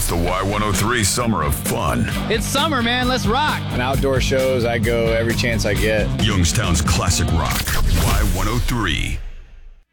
the Y103 Summer of Fun. It's summer, man. Let's rock. On outdoor shows, I go every chance I get. Youngstown's classic rock. Y103.